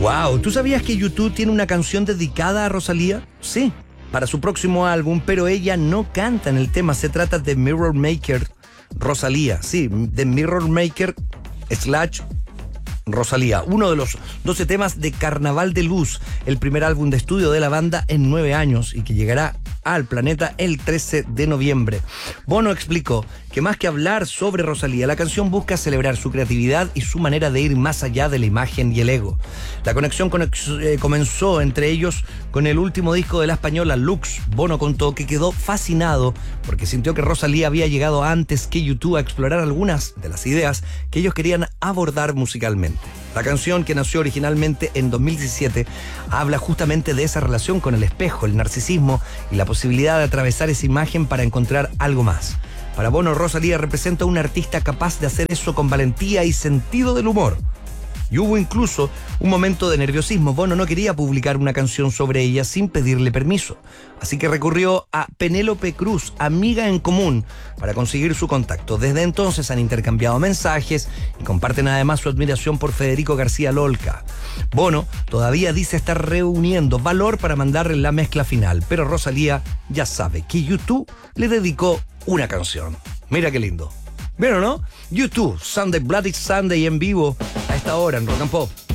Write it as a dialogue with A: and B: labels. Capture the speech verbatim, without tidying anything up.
A: Wow, ¿tú sabías que YouTube tiene una canción dedicada a Rosalía? Sí, para su próximo álbum, pero ella no canta en el tema. Se trata de Mirror Maker Rosalía. Sí, de Mirror Maker slash Rosalía, uno de los doce temas de Carnaval de Luz, el primer álbum de estudio de la banda en nueve años y que llegará al planeta el trece de noviembre. Bono explicó que más que hablar sobre Rosalía, la canción busca celebrar su creatividad y su manera de ir más allá de la imagen y el ego. La conexión conex- eh, comenzó entre ellos con el último disco de la española Lux. Bono contó que quedó fascinado porque sintió que Rosalía había llegado antes que YouTube a explorar algunas de las ideas que ellos querían abordar musicalmente. La canción, que nació originalmente en dos mil diecisiete, habla justamente de esa relación con el espejo, el narcisismo y la posibilidad de atravesar esa imagen para encontrar algo más. Para Bono, Rosalía representa a una artista capaz de hacer eso con valentía y sentido del humor. Y hubo incluso un momento de nerviosismo. Bono no quería publicar una canción sobre ella sin pedirle permiso. Así que recurrió a Penélope Cruz, amiga en común, para conseguir su contacto. Desde entonces han intercambiado mensajes y comparten además su admiración por Federico García Lorca. Bono todavía dice estar reuniendo valor para mandarle la mezcla final, pero Rosalía ya sabe que YouTube le dedicó una canción. Mira qué lindo. ¿Vieron, no? YouTube, Sunday, Bloody Sunday en vivo a esta hora en Rock and Pop.